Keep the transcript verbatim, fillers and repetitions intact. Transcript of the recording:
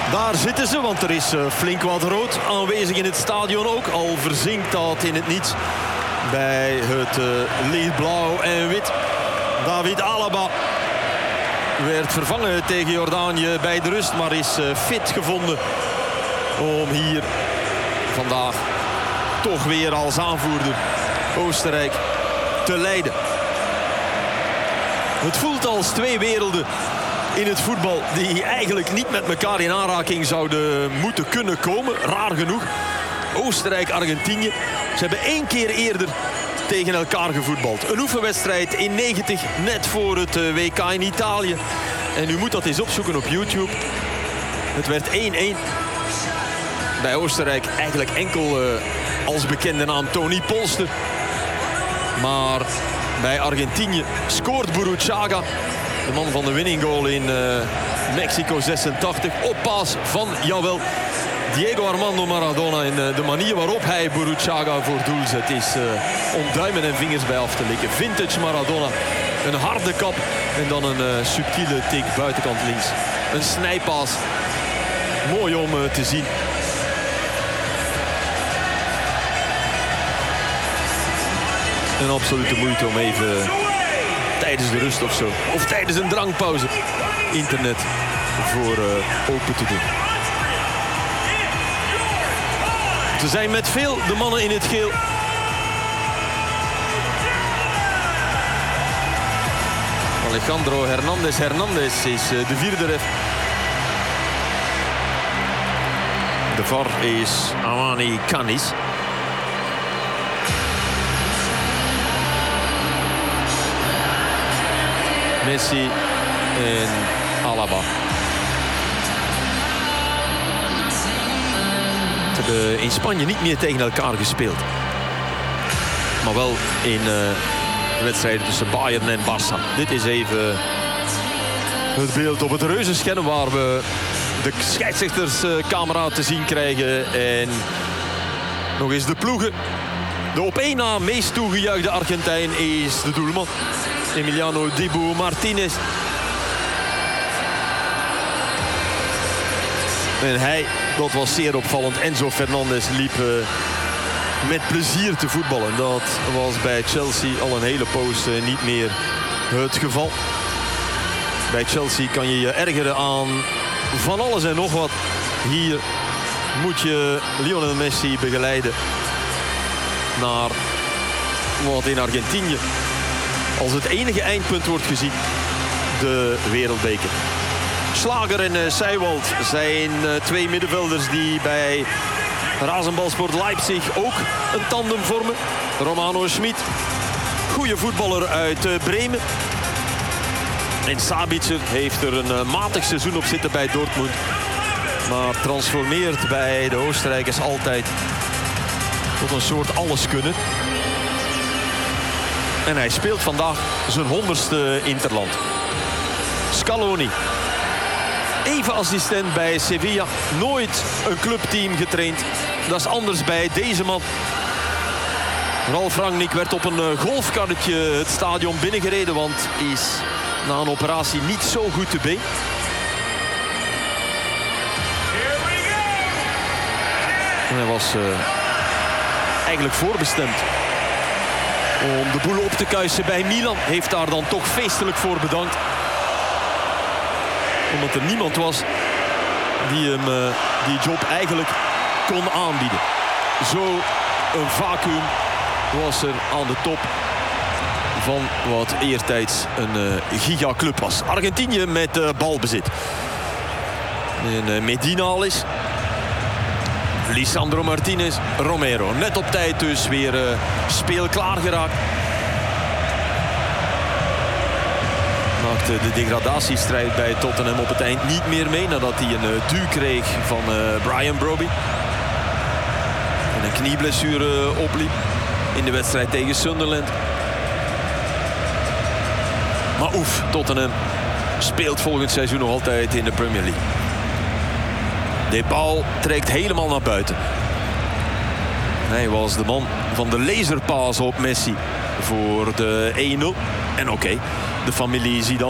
Daar zitten ze, want er is uh, flink wat rood aanwezig in het stadion ook. Al verzinkt dat in het niets bij het uh, lichtblauw en wit. David Alaba werd vervangen tegen Jordanië bij de rust, maar is uh, fit gevonden om hier vandaag toch weer als aanvoerder Oostenrijk te leiden. Het voelt als twee werelden in het voetbal die eigenlijk niet met elkaar in aanraking zouden moeten kunnen komen. Raar genoeg. Oostenrijk-Argentinië. Ze hebben één keer eerder tegen elkaar gevoetbald. Een oefenwedstrijd in negentig, net voor het W K in Italië. En u moet dat eens opzoeken op YouTube. Het werd één-één. Bij Oostenrijk eigenlijk enkel uh, als bekende naam Toni Polster. Maar bij Argentinië scoort Burruchaga. De man van de winning goal in uh, Mexico zesentachtig. Op paas van, jawel, Diego Armando Maradona. En uh, de manier waarop hij Burruchaga voor doel zet is uh, om duimen en vingers bij af te likken. Vintage Maradona. Een harde kap en dan een uh, subtiele tik buitenkant links. Een snijpaas. Mooi om uh, te zien. Een absolute moeite om even tijdens de rust of zo, of tijdens een drankpauze, internet voor uh, open te doen. Ze zijn met veel de mannen in het geel. Alejandro Hernandez Hernandez is uh, de vierde ref. De V A R is Amani Canis. Messi en Alaba. Ze hebben in Spanje niet meer tegen elkaar gespeeld. Maar wel in uh, wedstrijden tussen Bayern en Barça. Dit is even het beeld op het reuzenscherm waar we de scheidsrechterscamera te zien krijgen. En nog eens de ploegen. De op één na meest toegejuichte Argentijn is de doelman. Emiliano Dibu Martinez. En hij, dat was zeer opvallend. Enzo Fernandez liep uh, met plezier te voetballen. Dat was bij Chelsea al een hele poos uh, niet meer het geval. Bij Chelsea kan je je ergeren aan van alles en nog wat. Hier moet je Lionel Messi begeleiden naar wat in Argentinië als het enige eindpunt wordt gezien, de Wereldbeker. Schlager en uh, Seiwald zijn uh, twee middenvelders die bij Rasenballsport Leipzig ook een tandem vormen. Romano Schmid, goede voetballer uit uh, Bremen. En Sabitzer heeft er een uh, matig seizoen op zitten bij Dortmund. Maar transformeert bij de Oostenrijkers altijd tot een soort alleskunner. En hij speelt vandaag zijn honderdste interland. Scaloni. Even assistent bij Sevilla. Nooit een clubteam getraind. Dat is anders bij deze man. Ralf Rangnick werd op een golfkarretje het stadion binnengereden. Want is na een operatie niet zo goed te been. En hij was uh, eigenlijk voorbestemd om de boel op te kuisen bij Milan. Heeft daar dan toch feestelijk voor bedankt. Omdat er niemand was die hem uh, die job eigenlijk kon aanbieden. Zo een vacuüm was er aan de top van wat eertijds een uh, gigaclub was. Argentinië met uh, balbezit. En uh, Medina al is. Lisandro Martinez, Romero. Net op tijd dus weer uh, speelklaar geraakt. Maakte de degradatiestrijd bij Tottenham op het eind niet meer mee. Nadat hij een uh, duw kreeg van uh, Brian Broby. En een knieblessure opliep in de wedstrijd tegen Sunderland. Maar oef, Tottenham speelt volgend seizoen nog altijd in de Premier League. De bal trekt helemaal naar buiten. Hij was de man van de laserpaas op Messi voor de één nul. En oké, okay, de familie Zidane